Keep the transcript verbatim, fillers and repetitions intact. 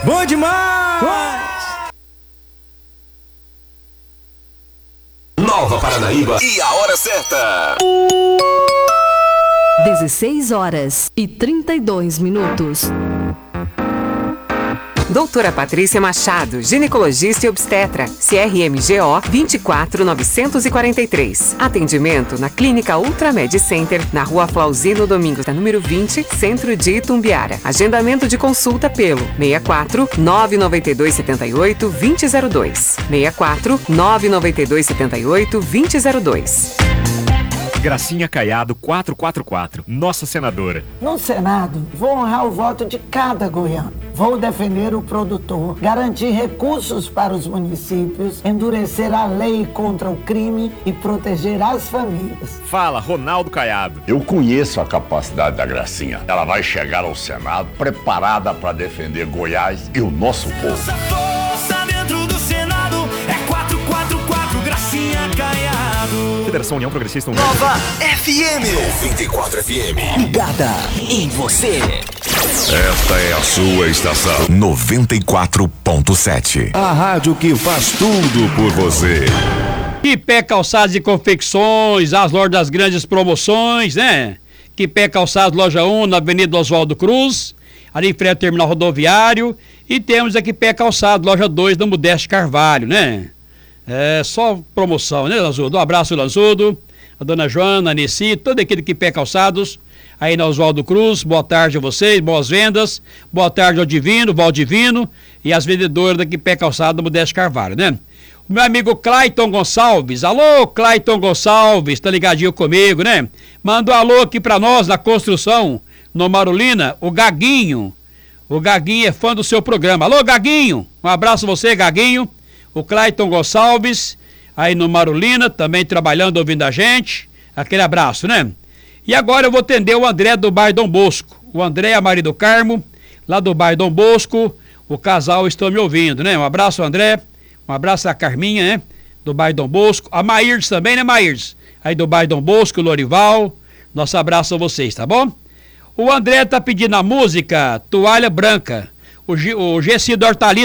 Bom demais! Nova Paranaíba e a hora certa. dezesseis horas e trinta e dois minutos. Doutora Patrícia Machado, ginecologista e obstetra, C R M G O vinte e quatro novecentos e quarenta e três. Atendimento na Clínica Ultramed Center, na Rua Flauzino Domingos, número vinte, Centro de Itumbiara. Agendamento de consulta pelo seis quatro nove nove dois sete oito dois zero zero dois. seis quatro nove nove dois sete oito dois zero zero dois. Gracinha Caiado quatrocentos e quarenta e quatro, nossa senadora. No Senado, vou honrar o voto de cada goiano. Vou defender o produtor, garantir recursos para os municípios, endurecer a lei contra o crime e proteger as famílias. Fala, Ronaldo Caiado. Eu conheço a capacidade da Gracinha. Ela vai chegar ao Senado preparada para defender Goiás e o nosso povo. Nossa força dentro do Senado é quatrocentos e quarenta e quatro, Gracinha Caiado. Federação União Progressista União. Nova F M noventa e quatro F M. Ligada em você. Esta é a sua estação noventa e quatro ponto sete. A rádio que faz tudo por você. Quipé Calçados e Confecções, as lojas das grandes promoções, né? Quipé Calçados, loja um, na Avenida Oswaldo Cruz, ali em frente ao terminal rodoviário. E temos aqui Quipé Calçados, loja dois, da Modeste Carvalho, né? É só promoção, né, Lanzudo? Um abraço, Lanzudo, a dona Joana, a Nessi, toda a equipe do Quipé Calçados, aí na Oswaldo Cruz. Boa tarde a vocês, boas vendas. Boa tarde ao Divino, Valdivino e as vendedoras da Quipé Calçados da Modeste Carvalho, né? O meu amigo Clayton Gonçalves, alô Clayton Gonçalves, tá ligadinho comigo, né? Manda um alô aqui pra nós na construção, no Marolina, o Gaguinho. O Gaguinho é fã do seu programa. Alô Gaguinho, um abraço a você, Gaguinho. O Clayton Gonçalves, aí no Marolina, também trabalhando, ouvindo a gente. Aquele abraço, né? E agora eu vou atender o André do bairro Dom Bosco. O André e a Maria do Carmo, lá do bairro Dom Bosco. O casal estão me ouvindo, né? Um abraço, André. Um abraço a Carminha, né? Do bairro Dom Bosco. A Maírdes também, né, Maírdes? Aí do bairro Dom Bosco, Lorival. Nosso abraço a vocês, tá bom? O André tá pedindo a música Toalha Branca. O, G, o Gessi do Hortaliça